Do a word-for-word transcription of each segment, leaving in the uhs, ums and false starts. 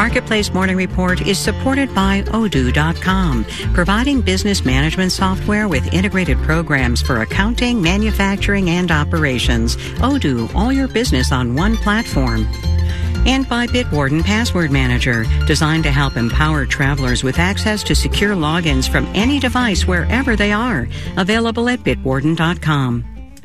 Marketplace Morning Report is supported by Odoo dot com, providing business management software with integrated programs for accounting, manufacturing, and operations. Odoo, all your business on one platform. And by Bitwarden Password Manager, designed to help empower travelers with access to secure logins from any device wherever they are. Available at Bitwarden dot com.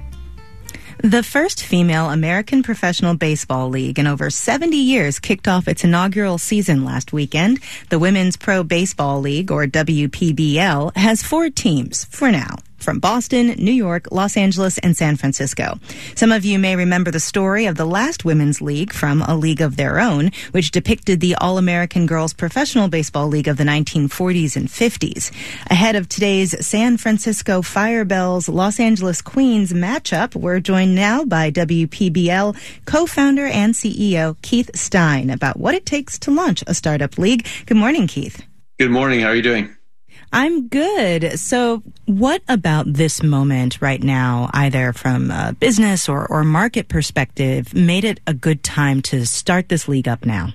The first female American Professional Baseball League in over seventy years kicked off its inaugural season last weekend. The Women's Pro Baseball League, or W P B L, has four teams for now, from Boston, New York, Los Angeles, and San Francisco. Some of you may remember the story of the last women's league from A League of Their Own, which depicted the All-American Girls Professional Baseball League of the nineteen forties and fifties. Ahead of today's San Francisco Firebells Los Angeles Queens matchup, we're joined now by W P B L co-founder and C E O Keith Stein about what it takes to launch a startup league. Good morning, Keith. Good morning. How are you doing? I'm good. So what about this moment right now, either from a business or, or market perspective, made it a good time to start this league up now?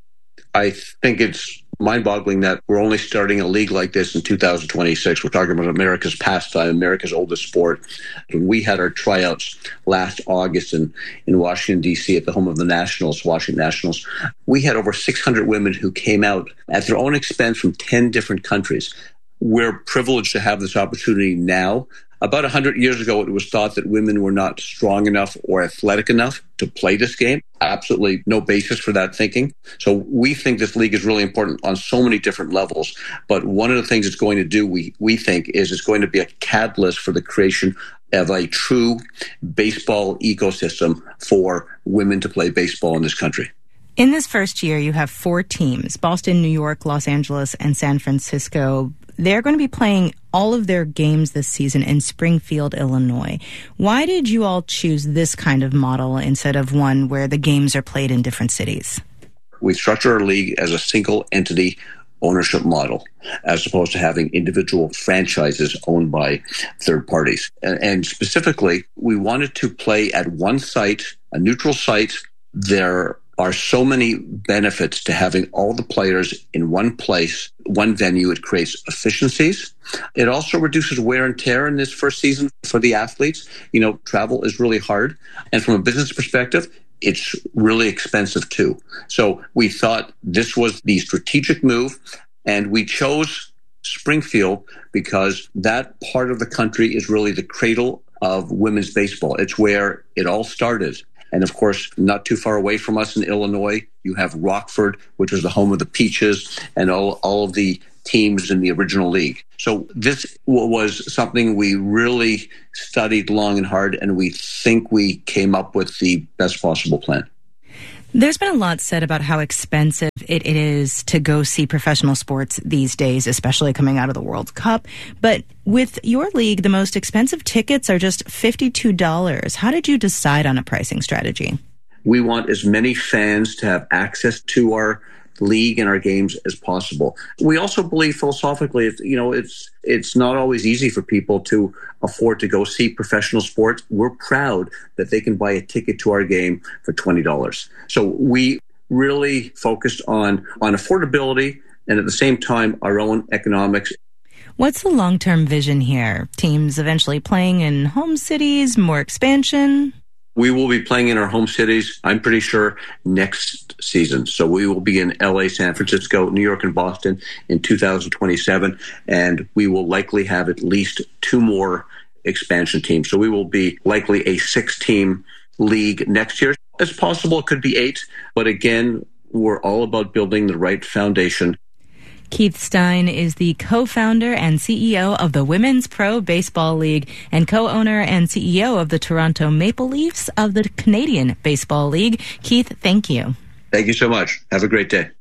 I think it's mind-boggling that we're only starting a league like this in two thousand twenty-six. We're talking about America's pastime, America's oldest sport. When we had our tryouts last August in, in Washington, D C at the home of the Nationals, Washington Nationals, we had over six hundred women who came out at their own expense from ten different countries. We're privileged to have this opportunity now. About one hundred years ago, it was thought that women were not strong enough or athletic enough to play this game. Absolutely no basis for that thinking. So we think this league is really important on so many different levels. But one of the things it's going to do, we, we think, is it's going to be a catalyst for the creation of a true baseball ecosystem for women to play baseball in this country. In this first year, you have four teams, Boston, New York, Los Angeles, and San Francisco. They're going to be playing all of their games this season in Springfield, Illinois. Why did you all choose this kind of model instead of one where the games are played in different cities? We structure our league as a single entity ownership model, as opposed to having individual franchises owned by third parties. And, and specifically, we wanted to play at one site, a neutral site. There are so many benefits to having all the players in one place, one venue. It creates efficiencies. It also reduces wear and tear in this first season for the athletes. You know, travel is really hard. And from a business perspective, it's really expensive too. So we thought this was the strategic move, and we chose Springfield because that part of the country is really the cradle of women's baseball. It's where it all started. And of course, not too far away from us in Illinois, you have Rockford, which was the home of the Peaches and all, all of the teams in the original league. So this was something we really studied long and hard, and we think we came up with the best possible plan. There's been a lot said about how expensive it, it is to go see professional sports these days, especially coming out of the World Cup. But with your league, the most expensive tickets are just fifty-two dollars. How did you decide on a pricing strategy? We want as many fans to have access to our league and our games as possible. We also believe philosophically, you know, it's it's not always easy for people to afford to go see professional sports. We're proud that they can buy a ticket to our game for twenty dollars. So we really focused on, on affordability and at the same time our own economics. What's the long-term vision here? Teams eventually playing in home cities, more expansion? We will be playing in our home cities, I'm pretty sure, next season. So we will be in L A, San Francisco, New York, and Boston in two thousand twenty-seven. And we will likely have at least two more expansion teams. So we will be likely a six-team league next year. It's possible it could be eight. But again, we're all about building the right foundation. Keith Stein is the co-founder and C E O of the Women's Pro Baseball League and co-owner and C E O of the Toronto Maple Leafs of the Canadian Baseball League. Keith, thank you. Thank you so much. Have a great day.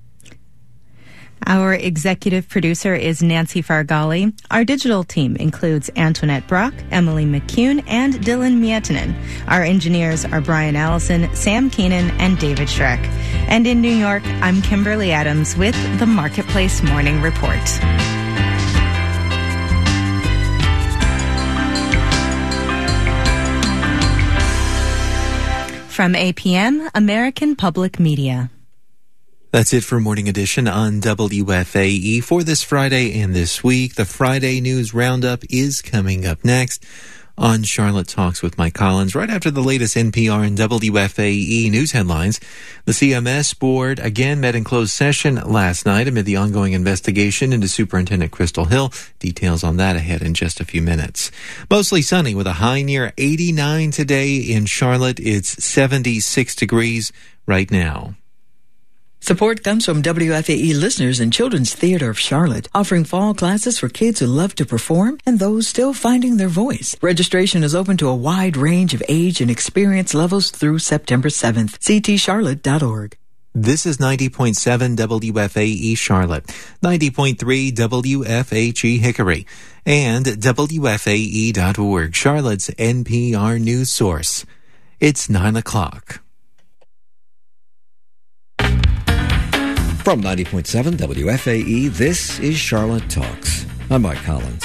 Our executive producer is Nancy Fargali. Our digital team includes Antoinette Brock, Emily McCune, and Dylan Miettinen. Our engineers are Brian Allison, Sam Keenan, and David Schreck. And in New York, I'm Kimberly Adams with the Marketplace Morning Report. From A P M, American Public Media. That's it for Morning Edition on W F A E for this Friday and this week. The Friday News Roundup is coming up next on Charlotte Talks with Mike Collins. Right after the latest N P R and W F A E news headlines, the C M S board again met in closed session last night amid the ongoing investigation into Superintendent Crystal Hill. Details on that ahead in just a few minutes. Mostly sunny with a high near eighty-nine today in Charlotte. It's seventy-six degrees right now. Support comes from W F A E listeners and Children's Theater of Charlotte, offering fall classes for kids who love to perform and those still finding their voice. Registration is open to a wide range of age and experience levels through September seventh. c t charlotte dot org. This is ninety point seven W F A E Charlotte, ninety point three W F H E Hickory, and W F A E dot org, Charlotte's N P R news source. It's nine o'clock. From ninety point seven W F A E, this is Charlotte Talks. I'm Mike Collins.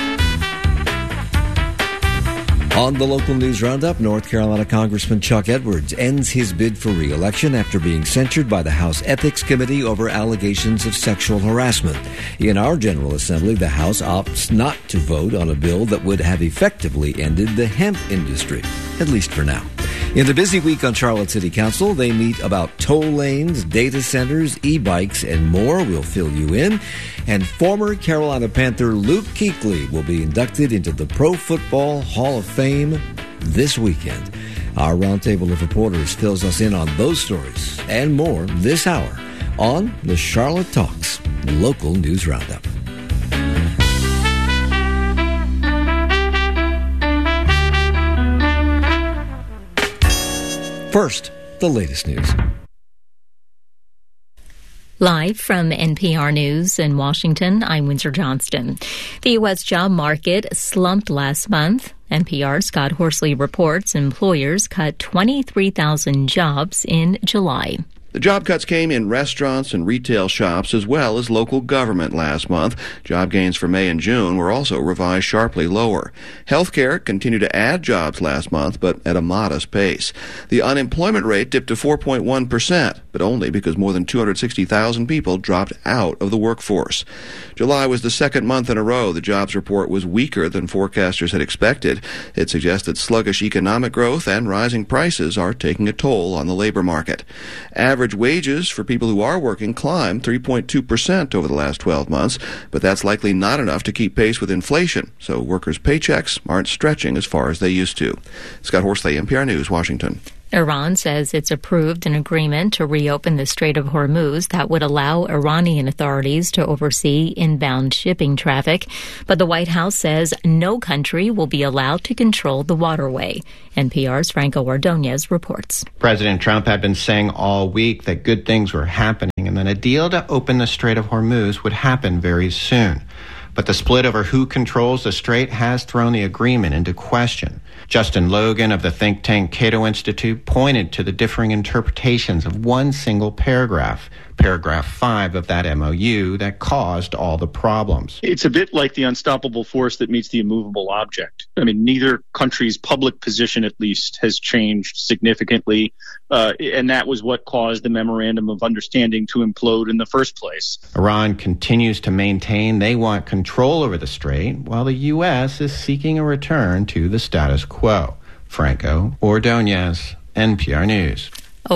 On the local news roundup, North Carolina Congressman Chuck Edwards ends his bid for re-election after being censured by the House Ethics Committee over allegations of sexual harassment. In our General Assembly, the House opts not to vote on a bill that would have effectively ended the hemp industry, at least for now. In the busy week on Charlotte City Council, they meet about toll lanes, data centers, e-bikes, and more. We'll fill you in. And former Carolina Panther Luke Kuechly will be inducted into the Pro Football Hall of Fame this weekend. Our roundtable of reporters fills us in on those stories and more this hour on the Charlotte Talks Local News Roundup. First, the latest news. Live from N P R News in Washington, I'm Windsor Johnston. The U S job market slumped last month. N P R's Scott Horsley reports employers cut twenty-three thousand jobs in July. The job cuts came in restaurants and retail shops as well as local government last month. Job gains for May and June were also revised sharply lower. Healthcare continued to add jobs last month, but at a modest pace. The unemployment rate dipped to four point one percent, but only because more than two hundred sixty thousand people dropped out of the workforce. July was the second month in a row the jobs report was weaker than forecasters had expected. It suggests that sluggish economic growth and rising prices are taking a toll on the labor market. Average wages for people who are working climbed three point two percent over the last twelve months, but that's likely not enough to keep pace with inflation, so workers' paychecks aren't stretching as far as they used to. Scott Horsley, N P R News, Washington. Iran says it's approved an agreement to reopen the Strait of Hormuz that would allow Iranian authorities to oversee inbound shipping traffic. But the White House says no country will be allowed to control the waterway. N P R's Franco Ordonez reports. President Trump had been saying all week that good things were happening and that a deal to open the Strait of Hormuz would happen very soon. But the split over who controls the strait has thrown the agreement into question. Justin Logan of the think tank Cato Institute pointed to the differing interpretations of one single paragraph, paragraph five of that M O U, that caused all the problems. It's a bit like the unstoppable force that meets the immovable object. I mean, neither country's public position, at least, has changed significantly, uh, and that was what caused the Memorandum of Understanding to implode in the first place. Iran continues to maintain they want control over the strait, while the U S is seeking a return to the status quo. Franco Ordonez, N P R News.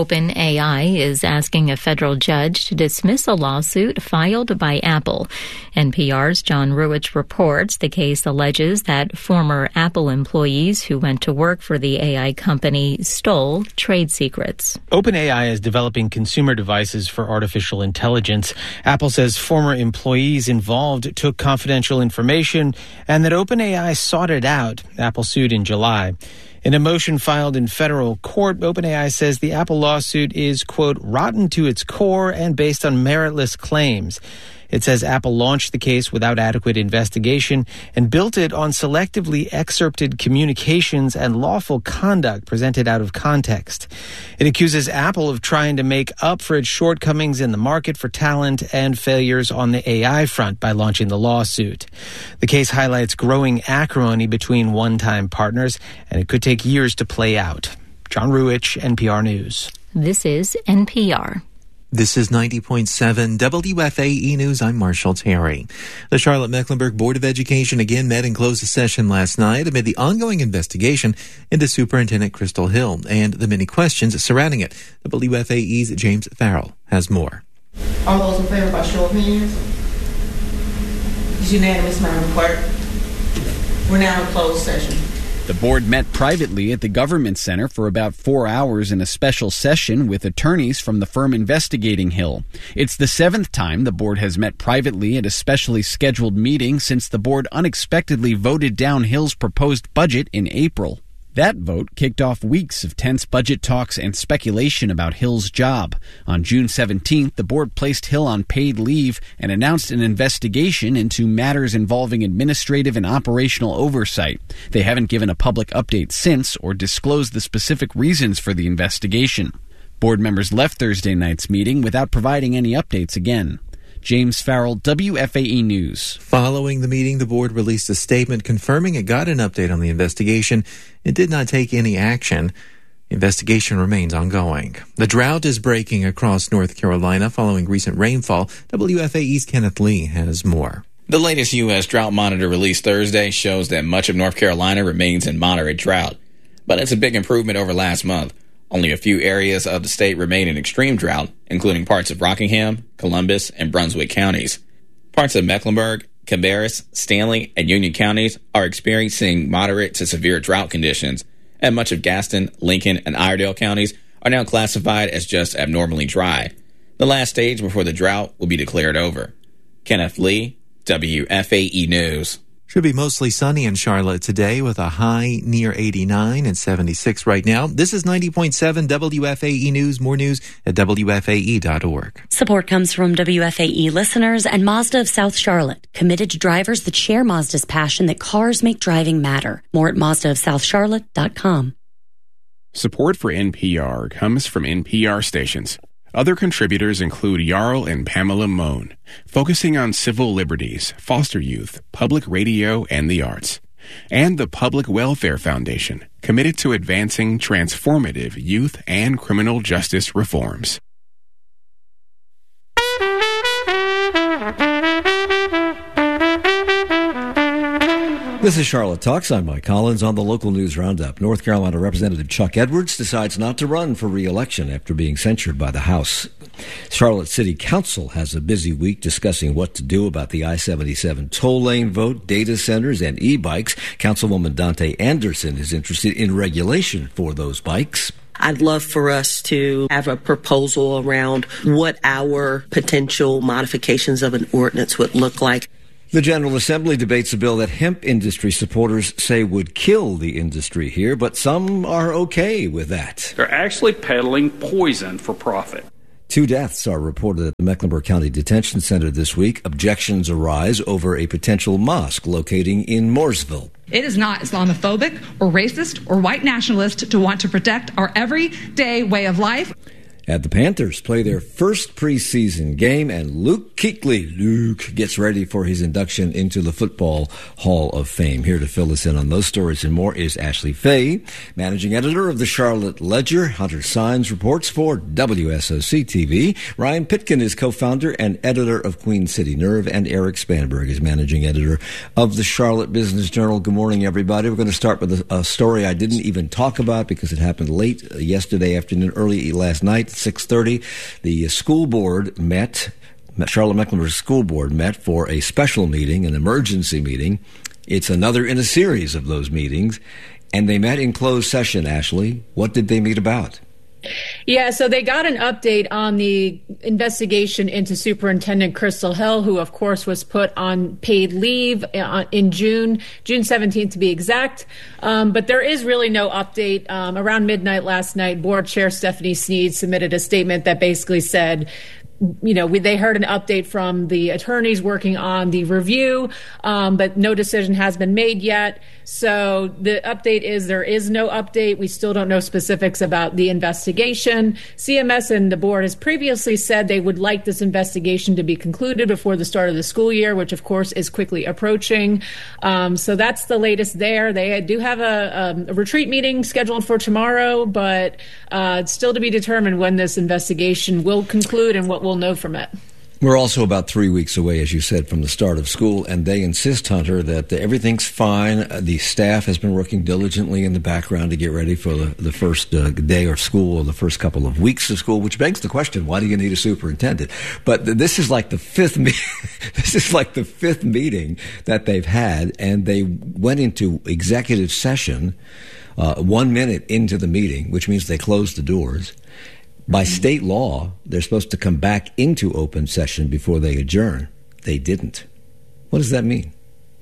OpenAI is asking a federal judge to dismiss a lawsuit filed by Apple. N P R's John Ruwitch reports the case alleges that former Apple employees who went to work for the A I company stole trade secrets. OpenAI is developing consumer devices for artificial intelligence. Apple says former employees involved took confidential information and that OpenAI sought it out. Apple sued in July. In a motion filed in federal court, OpenAI says the Apple lawsuit is, quote, rotten to its core and based on meritless claims. It says Apple launched the case without adequate investigation and built it on selectively excerpted communications and lawful conduct presented out of context. It accuses Apple of trying to make up for its shortcomings in the market for talent and failures on the A I front by launching the lawsuit. The case highlights growing acrimony between one-time partners, and it could take years to play out. John Ruwitch, N P R News. This is N P R. This is ninety point seven W F A E News. I'm Marshall Terry. The Charlotte-Mecklenburg Board of Education again met and closed a session last night amid the ongoing investigation into Superintendent Crystal Hill and the many questions surrounding it. W F A E's James Farrell has more. All those in favor by show of hands? It's unanimous, Madam Clerk. We're now in closed session. The board met privately at the Government Center for about four hours in a special session with attorneys from the firm investigating Hill. It's the seventh time the board has met privately at a specially scheduled meeting since the board unexpectedly voted down Hill's proposed budget in April. That vote kicked off weeks of tense budget talks and speculation about Hill's job. On June seventeenth, the board placed Hill on paid leave and announced an investigation into matters involving administrative and operational oversight. They haven't given a public update since or disclosed the specific reasons for the investigation. Board members left Thursday night's meeting without providing any updates again. James Farrell, W F A E News. Following the meeting, the board released a statement confirming it got an update on the investigation and did not take any action. The investigation remains ongoing. The drought is breaking across North Carolina following recent rainfall. W F A E's Kenneth Lee has more. The latest U S drought monitor released Thursday shows that much of North Carolina remains in moderate drought, but it's a big improvement over last month. Only a few areas of the state remain in extreme drought, including parts of Rockingham, Columbus, and Brunswick counties. Parts of Mecklenburg, Cabarrus, Stanley, and Union counties are experiencing moderate to severe drought conditions, and much of Gaston, Lincoln, and Iredell counties are now classified as just abnormally dry. The last stage before the drought will be declared over. Kenneth Lee, W F A E News. Should be mostly sunny in Charlotte today with a high near eighty-nine and seventy-six right now. This is ninety point seven W F A E News. More news at W F A E dot org. Support comes from W F A E listeners and Mazda of South Charlotte, committed to drivers that share Mazda's passion that cars make driving matter. More at Mazda of South Charlotte dot com. Support for N P R comes from N P R stations. Other contributors include Jarl and Pamela Mohn, focusing on civil liberties, foster youth, public radio, and the arts. And the Public Welfare Foundation, committed to advancing transformative youth and criminal justice reforms. This is Charlotte Talks. I'm Mike Collins on the local news roundup. North Carolina Representative Chuck Edwards decides not to run for re-election after being censured by the House. Charlotte City Council has a busy week discussing what to do about the I seventy-seven toll lane vote, data centers, and e-bikes. Councilwoman Dante Anderson is interested in regulation for those bikes. I'd love for us to have a proposal around what our potential modifications of an ordinance would look like. The General Assembly debates a bill that hemp industry supporters say would kill the industry here, but some are okay with that. They're actually peddling poison for profit. Two deaths are reported at the Mecklenburg County Detention Center this week. Objections arise over a potential mosque locating in Mooresville. It is not Islamophobic or racist or white nationalist to want to protect our everyday way of life. At the Panthers play their first preseason game, and Luke Kuechly, Luke, gets ready for his induction into the Football Hall of Fame. Here to fill us in on those stories and more is Ashley Fay, managing editor of the Charlotte Ledger. Hunter Sines reports for W S O C T V. Ryan Pitkin is co-founder and editor of Queen City Nerve, and Eric Spanberg is managing editor of the Charlotte Business Journal. Good morning, everybody. We're going to start with a, a story I didn't even talk about because it happened late yesterday afternoon, early last night. six thirty, the school board met, Charlotte-Mecklenburg School Board met for a special meeting, an emergency meeting. It's another in a series of those meetings, and they met in closed session, Ashley. What did they meet about? Yeah, so they got an update on the investigation into Superintendent Crystal Hill, who, of course, was put on paid leave in June, June seventeenth to be exact. Um, but there is really no update. Um, around midnight last night, Board Chair Stephanie Sneed submitted a statement that basically said you know, we, they heard an update from the attorneys working on the review, um, but no decision has been made yet. So the update is there is no update. We still don't know specifics about the investigation. C M S and the board has previously said they would like this investigation to be concluded before the start of the school year, which of course is quickly approaching. Um, so that's the latest there. They do have a, um, a retreat meeting scheduled for tomorrow, but uh, it's still to be determined when this investigation will conclude and what we'll know from it. We're also about three weeks away, as you said, from the start of school, and they insist, Hunter, that everything's fine. The staff has been working diligently in the background to get ready for the, the first uh, day of school or the first couple of weeks of school, which begs the question, why do you need a superintendent? But th- this is like the fifth me- this is like the fifth meeting that they've had, and they went into executive session uh, one minute into the meeting, which means they closed the doors. By state law, they're supposed to come back into open session before they adjourn. They didn't. What does that mean?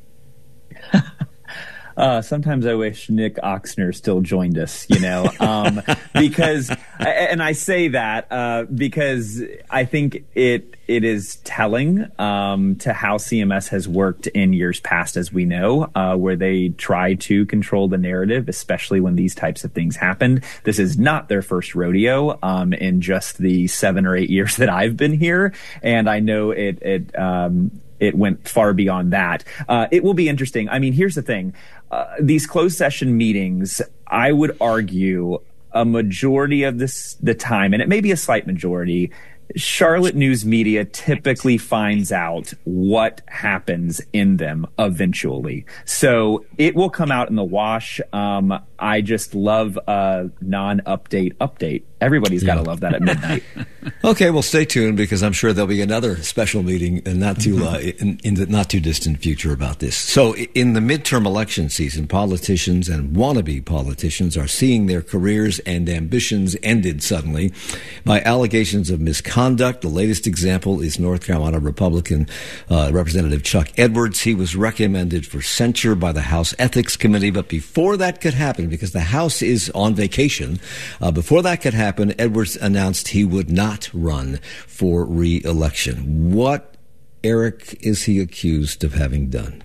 Uh, sometimes I wish Nick Oxner still joined us, you know, um, because, and I say that uh, because I think it it is telling um, to how C M S has worked in years past, as we know, uh, where they try to control the narrative, especially when these types of things happen. This is not their first rodeo um, in just the seven or eight years that I've been here, and I know it it. Um, It went far beyond that. Uh, it will be interesting. I mean, here's the thing. Uh, these closed session meetings, I would argue a majority of this, the time, and it may be a slight majority, Charlotte news media typically finds out what happens in them eventually. So it will come out in the wash. Um, I just love a non-update update. Everybody's yeah. got to love that at midnight. Okay, well, stay tuned because I'm sure there'll be another special meeting in not too uh, in, in the not too distant future about this. So, in the midterm election season, politicians and wannabe politicians are seeing their careers and ambitions ended suddenly by allegations of misconduct. The latest example is North Carolina Republican uh, Representative Chuck Edwards. He was recommended for censure by the House Ethics Committee, but before that could happen, because the House is on vacation, uh, before that could happen, Edwards announced he would not run for re-election. What, Eric, is he accused of having done?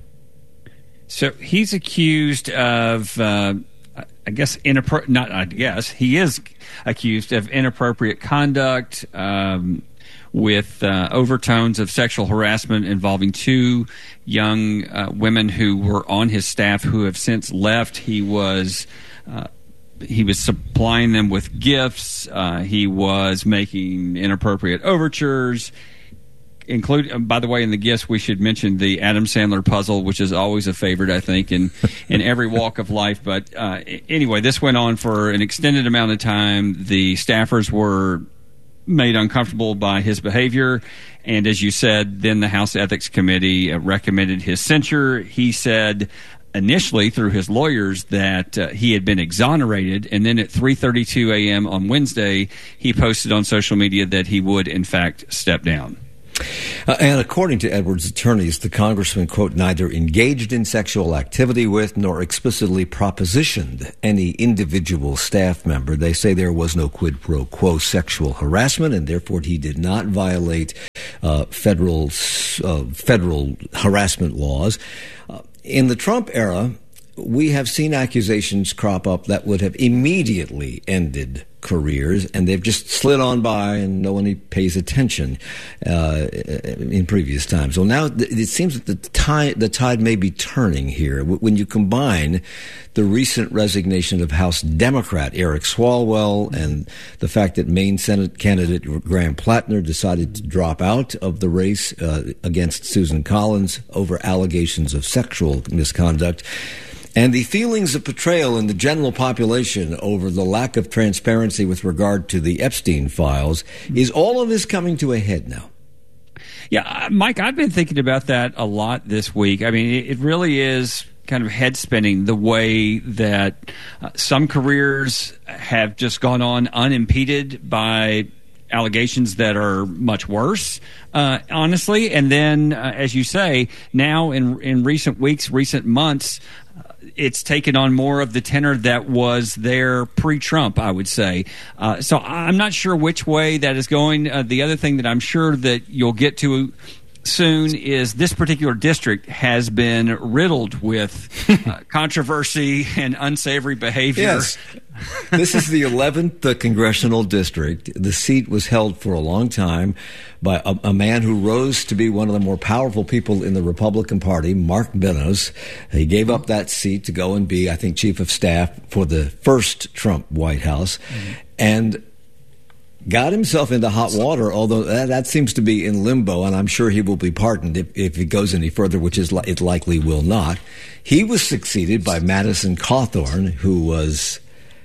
So he's accused of, uh, I guess, inappro- not I guess, he is accused of inappropriate conduct um, with uh, overtones of sexual harassment involving two young uh, women who were on his staff who have since left. He was... Uh, He was supplying them with gifts. Uh, he was making inappropriate overtures. Include, by the way, in the gifts, we should mention the Adam Sandler puzzle, which is always a favorite, I think, in, in every walk of life. But uh, anyway, this went on for an extended amount of time. The staffers were made uncomfortable by his behavior. And as you said, then the House Ethics Committee uh, recommended his censure. He said initially through his lawyers that uh, he had been exonerated, and then at three thirty-two a.m. on Wednesday, he posted on social media that he would, in fact, step down. Uh, and according to Edwards' attorneys, the congressman, quote, neither engaged in sexual activity with nor explicitly propositioned any individual staff member. They say there was no quid pro quo sexual harassment, and therefore he did not violate uh, federal uh, federal harassment laws. Uh, in the Trump era, we have seen accusations crop up that would have immediately ended careers, and they've just slid on by and no one pays attention uh, in previous times. Well, now it seems that the tide, the tide may be turning here. When you combine the recent resignation of House Democrat Eric Swalwell and the fact that Maine Senate candidate Graham Plattner decided to drop out of the race uh, against Susan Collins over allegations of sexual misconduct, and the feelings of betrayal in the general population over the lack of transparency with regard to the Epstein files, is all of this coming to a head now? Yeah, Mike, I've been thinking about that a lot this week. I mean, it really is kind of head spinning the way that uh, some careers have just gone on unimpeded by allegations that are much worse, uh, honestly. And then, uh, as you say, now in in recent weeks, recent months, it's taken on more of the tenor that was there pre-Trump, I would say. Uh, so I'm not sure which way that is going. Uh, the other thing that I'm sure that you'll get to soon is this particular district has been riddled with uh, controversy and unsavory behavior. Yes. This is the eleventh uh, congressional district. The seat was held for a long time by a, a man who rose to be one of the more powerful people in the Republican Party, Mark Meadows. He gave up that seat to go and be, I think, chief of staff for the first Trump White House. Mm-hmm. And got himself into hot water, although that, that seems to be in limbo, and I'm sure he will be pardoned if, if it goes any further, which is li- it likely will not. He was succeeded by Madison Cawthorn, who was,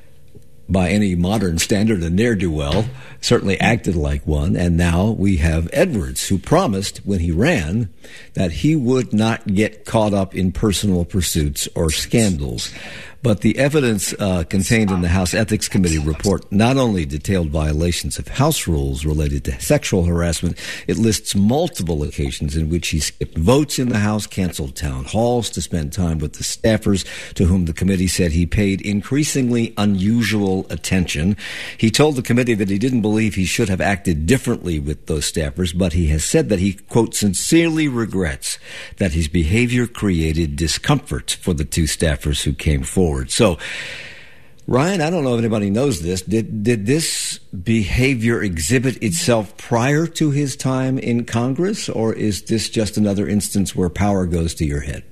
by any modern standard, a ne'er-do-well, certainly acted like one, and now we have Edwards, who promised when he ran that he would not get caught up in personal pursuits or scandals. But the evidence uh, contained in the House Ethics Committee report not only detailed violations of House rules related to sexual harassment, it lists multiple occasions in which he skipped votes in the House, canceled town halls to spend time with the staffers to whom the committee said he paid increasingly unusual attention. He told the committee that he didn't believe he should have acted differently with those staffers, but he has said that he, quote, sincerely regrets that his behavior created discomfort for the two staffers who came forward. So, Ryan, I don't know if anybody knows this. Did did this behavior exhibit itself prior to his time in Congress, or is this just another instance where power goes to your head?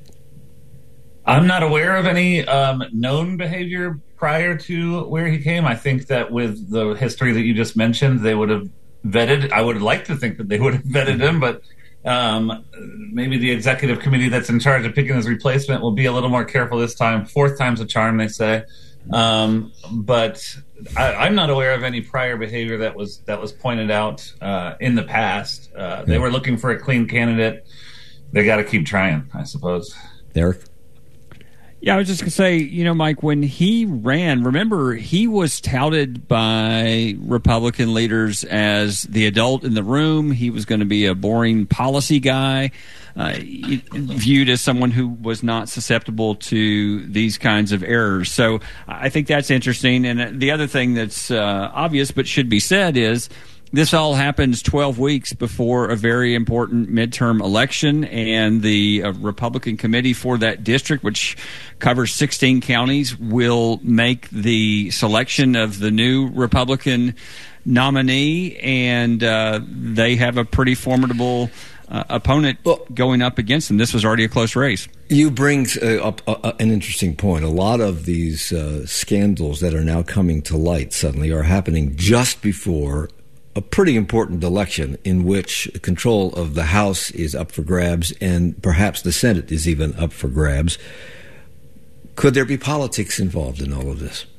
I'm not aware of any um, known behavior prior to where he came. I think that with the history that you just mentioned, they would have vetted. I would like to think that they would have vetted him, but Um, maybe the executive committee that's in charge of picking his replacement will be a little more careful this time. Fourth time's a charm, they say. Um, but I, I'm not aware of any prior behavior that was that was pointed out uh, in the past. Uh, they were looking for a clean candidate. They got to keep trying, I suppose. Derek? Yeah, I was just going to say, you know, Mike, when he ran, remember, he was touted by Republican leaders as the adult in the room. He was going to be a boring policy guy, uh, viewed as someone who was not susceptible to these kinds of errors. So I think that's interesting. And the other thing that's uh, obvious but should be said is, this all happens twelve weeks before a very important midterm election, and the uh, Republican committee for that district, which covers sixteen counties, will make the selection of the new Republican nominee, and uh, they have a pretty formidable uh, opponent well, going up against them. This was already a close race. You bring uh, up uh, an interesting point. A lot of these uh, scandals that are now coming to light suddenly are happening just before a pretty important election in which control of the House is up for grabs and perhaps the Senate is even up for grabs. Could there be politics involved in all of this?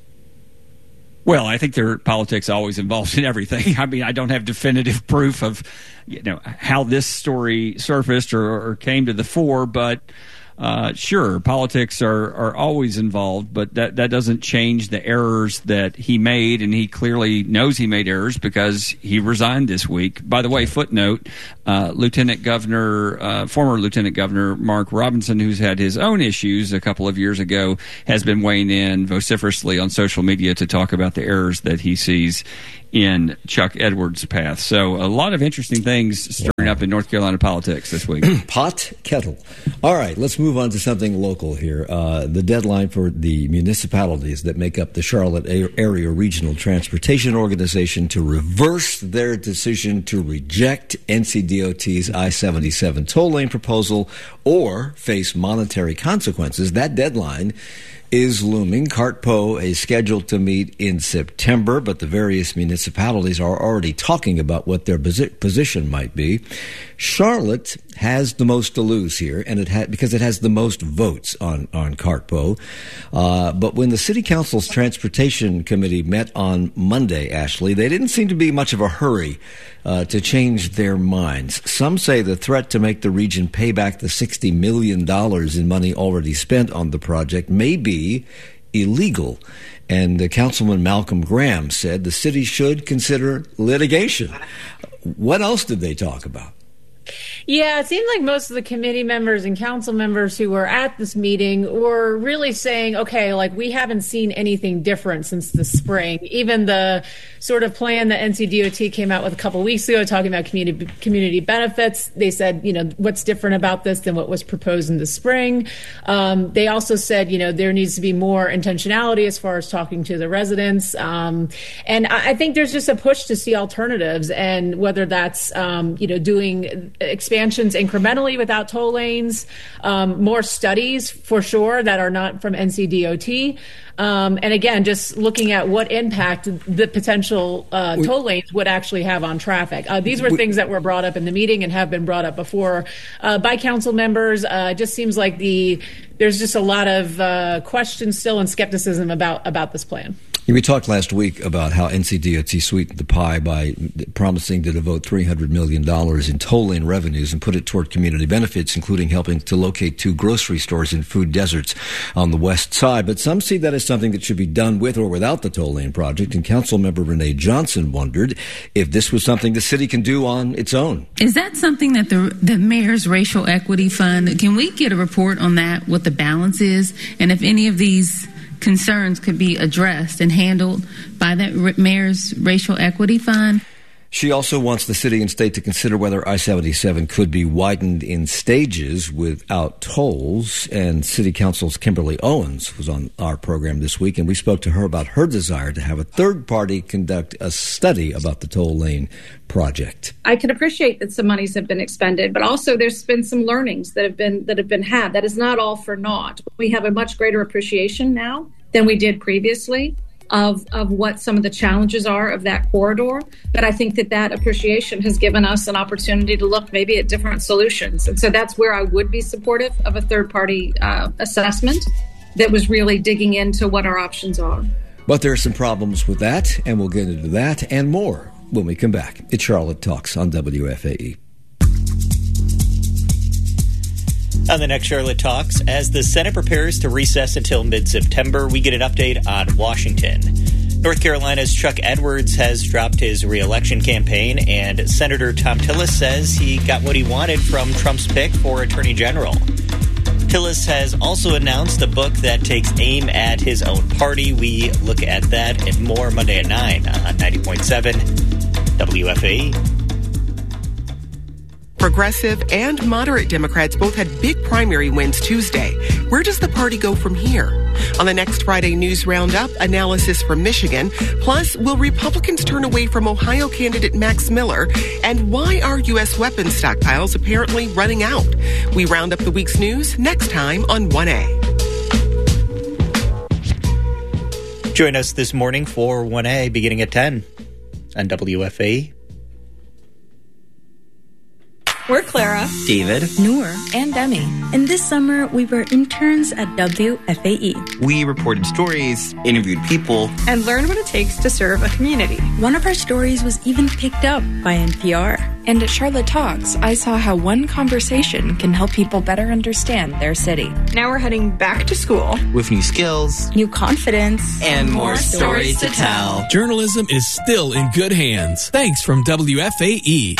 Well, I think there are politics always involved in everything. I mean, I don't have definitive proof of, you know, how this story surfaced or, or came to the fore, but Uh, sure, politics are, are always involved, but that, that doesn't change the errors that he made, and he clearly knows he made errors because he resigned this week. By the way, footnote, uh, Lieutenant Governor, uh, former Lieutenant Governor Mark Robinson, who's had his own issues a couple of years ago, has been weighing in vociferously on social media to talk about the errors that he sees in Chuck Edwards' path. So a lot of interesting things stirring up in North Carolina politics this week. Pot kettle. All right, let's move on to something local here. Uh, the deadline for the municipalities that make up the Charlotte Area Regional Transportation Organization to reverse their decision to reject N C D O T's I seventy-seven toll lane proposal or face monetary consequences. That deadline is looming. CartPo is scheduled to meet in September, but the various municipalities are already talking about what their position might be. Charlotte has the most to lose here, and it ha- because it has the most votes on, on CartPo. Uh, but when the City Council's Transportation Committee met on Monday, Ashley, they didn't seem to be much of a hurry uh, to change their minds. Some say the threat to make the region pay back the sixty million dollars in money already spent on the project may be illegal. And uh, Councilman Malcolm Graham said the city should consider litigation. What else did they talk about? Yeah, it seemed like most of the committee members and council members who were at this meeting were really saying, okay, like we haven't seen anything different since the spring. Even the sort of plan that N C D O T came out with a couple of weeks ago talking about community community benefits, they said, you know, what's different about this than what was proposed in the spring? Um, they also said, you know, there needs to be more intentionality as far as talking to the residents. Um, and I, I think there's just a push to see alternatives, and whether that's, um, you know, doing expansions incrementally without toll lanes, um, more studies for sure that are not from N C D O T. Um, and again, just looking at what impact the potential uh, toll lanes would actually have on traffic. Uh, these were things that were brought up in the meeting and have been brought up before uh, by council members. Uh, it just seems like the there's just a lot of uh, questions still and skepticism about about this plan. We talked last week about how N C D O T sweetened the pie by promising to devote three hundred million dollars in toll lane revenues and put it toward community benefits, including helping to locate two grocery stores in food deserts on the west side. But some see that as something that should be done with or without the toll lane project. And Councilmember Renee Johnson wondered if this was something the city can do on its own. Is that something that the, the mayor's racial equity fund, can we get a report on that, what the balance is, and if any of these concerns could be addressed and handled by that mayor's racial equity fund? She also wants the city and state to consider whether I seventy-seven could be widened in stages without tolls. And City Council's Kimberly Owens was on our program this week, and we spoke to her about her desire to have a third party conduct a study about the toll lane project. I can appreciate that some monies have been expended, but also there's been some learnings that have been that have been had. That is not all for naught. We have a much greater appreciation now than we did previously of of what some of the challenges are of that corridor. But I think that that appreciation has given us an opportunity to look maybe at different solutions. And so that's where I would be supportive of a third-party uh, assessment that was really digging into what our options are. But there are some problems with that, and we'll get into that and more when we come back. It's Charlotte Talks on W F A E. On the next Charlotte Talks, as the Senate prepares to recess until mid-September, we get an update on Washington. North Carolina's Chuck Edwards has dropped his re-election campaign, and Senator Thom Tillis says he got what he wanted from Trump's pick for Attorney General. Tillis has also announced a book that takes aim at his own party. We look at that and more Monday at nine on ninety point seven W F A E. Progressive and moderate Democrats both had big primary wins Tuesday. Where does the party go from here? On the next Friday News Roundup, analysis from Michigan. Plus, will Republicans turn away from Ohio candidate Max Miller? And why are U S weapons stockpiles apparently running out? We round up the week's news next time on one A. Join us this morning for one A beginning at ten on W F A E. We're Clara, David, Noor, and Demi. And this summer, we were interns at W F A E. We reported stories, interviewed people, and learned what it takes to serve a community. One of our stories was even picked up by N P R. And at Charlotte Talks, I saw how one conversation can help people better understand their city. Now we're heading back to school. With new skills, new confidence, and more, more stories, stories to tell. Journalism is still in good hands. Thanks from W F A E.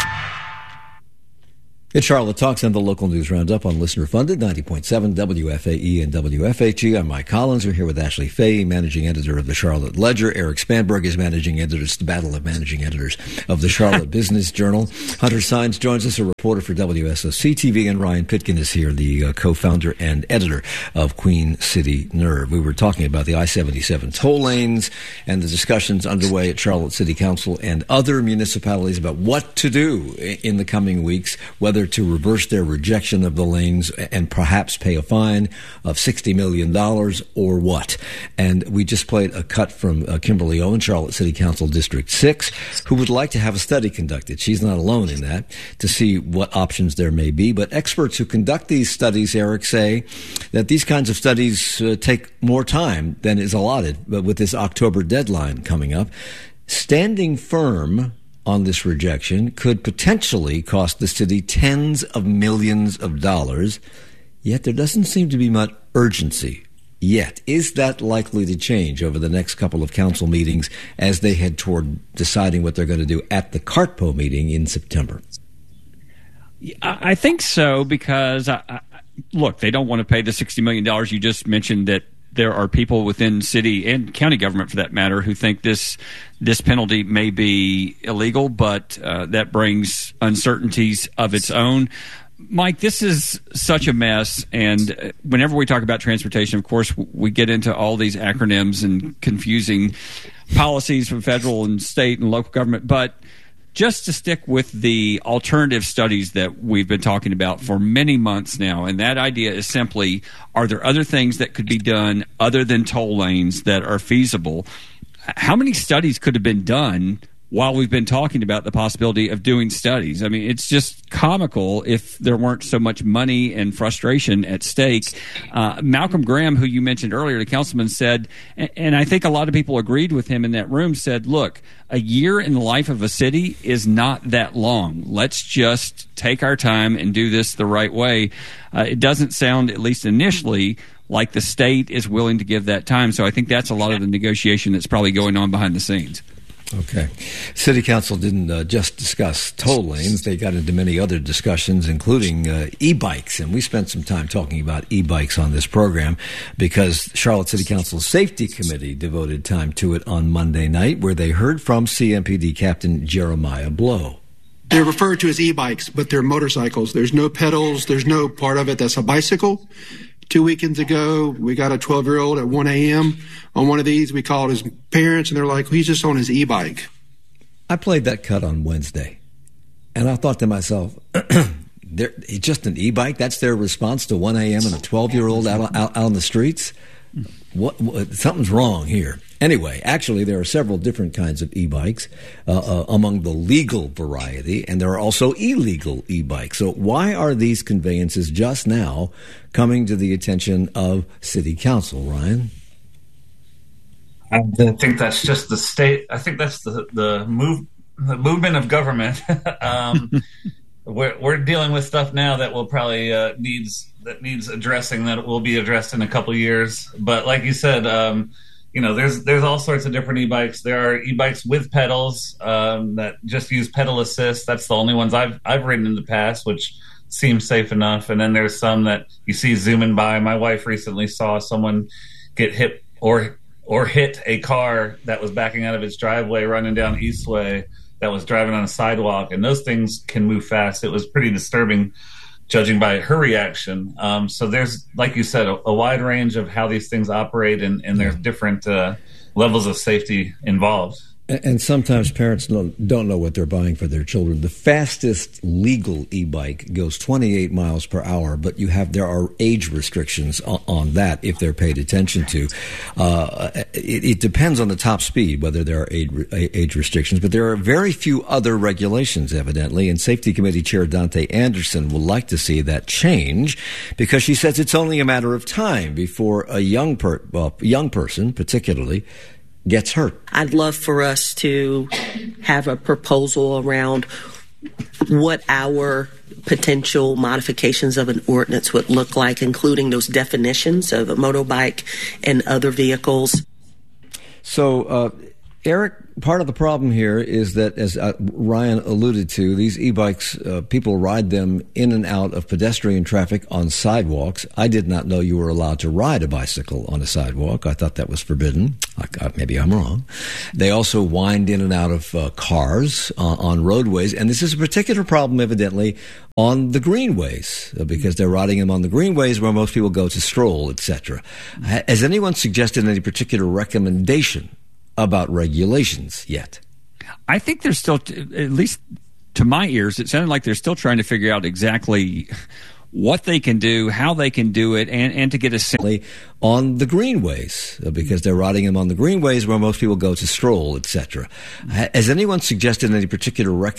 It's Charlotte Talks on the local news roundup on listener funded ninety point seven W F A E and W F H E. I'm Mike Collins. We're here with Ashley Fay, managing editor of the Charlotte Ledger. Eric Spanberg is managing editor. It's the battle of managing editors of the Charlotte Business Journal. Hunter Sines joins us, a reporter for W S O C T V, and Ryan Pitkin is here, the uh, co-founder and editor of Queen City Nerve. We were talking about the I seventy-seven toll lanes and the discussions underway at Charlotte City Council and other municipalities about what to do in the coming weeks, whether to reverse their rejection of the lanes and perhaps pay a fine of sixty million dollars or what. And we just played a cut from uh, Kimberly Owens, Charlotte City Council District six, who would like to have a study conducted. She's not alone in that, to see what options there may be. But experts who conduct these studies, Eric, say that these kinds of studies uh, take more time than is allotted. But with this October deadline coming up, standing firm on this rejection could potentially cost the city tens of millions of dollars, yet there doesn't seem to be much urgency yet. Is that likely to change over the next couple of council meetings as they head toward deciding what they're going to do at the CARTPO meeting in September? I think so, because, I, I, look, they don't want to pay the sixty million dollars. You just mentioned that there are people within city and county government, for that matter, who think this this penalty may be illegal, but uh, that brings uncertainties of its own. Mike, this is such a mess, and whenever we talk about transportation, of course, we get into all these acronyms and confusing policies from federal and state and local government, but just to stick with the alternative studies that we've been talking about for many months now, and that idea is simply, are there other things that could be done other than toll lanes that are feasible? How many studies could have been done while we've been talking about the possibility of doing studies? I mean, it's just comical if there weren't so much money and frustration at stake. Uh, Malcolm Graham, who you mentioned earlier, the councilman, said, and I think a lot of people agreed with him in that room, said, look, a year in the life of a city is not that long. Let's just take our time and do this the right way. Uh, it doesn't sound, at least initially, like the state is willing to give that time. So I think that's a lot of the negotiation that's probably going on behind the scenes. Okay. City Council didn't uh, just discuss toll lanes. They got into many other discussions, including uh, e-bikes. And we spent some time talking about e-bikes on this program because Charlotte City Council's Safety Committee devoted time to it on Monday night, where they heard from C M P D Captain Jeremiah Blow. They're referred to as e-bikes, but they're motorcycles. There's no pedals. There's no part of it that's a bicycle. Two weekends ago, we got a twelve-year-old at one a.m. on one of these. We called his parents, and they're like, he's just on his e-bike. I played that cut on Wednesday, and I thought to myself, they're, it's just an e-bike? That's their response to one a.m. and a twelve-year-old out, out, out on the streets? What, what, something's wrong here. Anyway, actually, there are several different kinds of e-bikes uh, uh, among the legal variety, and there are also illegal e-bikes. So why are these conveyances just now coming to the attention of City Council, Ryan? I think that's just the state. I think that's the the move, the movement of government. um, we're we're dealing with stuff now that will probably uh, needs that needs addressing. That will be addressed in a couple of years. But like you said, um, you know, there's there's all sorts of different e-bikes. There are e-bikes with pedals um, that just use pedal assist. That's the only ones I've I've ridden in the past, which seems safe enough. And then there's some that you see zooming by. My wife recently saw someone get hit or or hit a car that was backing out of its driveway, running down Eastway, that was driving on a sidewalk, and those things can move fast. It was pretty disturbing, judging by her reaction. Um, so there's, like you said, a, a wide range of how these things operate, and, and there's different uh, levels of safety involved. And sometimes parents don't know what they're buying for their children. The fastest legal e-bike goes twenty-eight miles per hour, but you have there are age restrictions on, on that if they're paid attention to. Uh, it, it depends on the top speed whether there are age, age restrictions, but there are very few other regulations, evidently. And Safety Committee Chair Dante Anderson would like to see that change because she says it's only a matter of time before a young per, well, young person, particularly, gets hurt. I'd love for us to have a proposal around what our potential modifications of an ordinance would look like, including those definitions of a motorbike and other vehicles. So, uh, Eric, part of the problem here is that, as uh, Ryan alluded to, these e-bikes, uh, people ride them in and out of pedestrian traffic on sidewalks. I did not know you were allowed to ride a bicycle on a sidewalk. I thought that was forbidden. I, maybe I'm wrong. They also wind in and out of uh, cars uh, on roadways, and this is a particular problem, evidently, on the greenways, uh, because they're riding them on the greenways where most people go to stroll, et cetera. Has anyone suggested any particular recommendation about regulations yet? I think they're still, at least to my ears, it sounded like they're still trying to figure out exactly what they can do, how they can do it, and, and to get a sense on the greenways, because they're riding them on the greenways where most people go to stroll, et cetera. Has anyone suggested any particular recommendation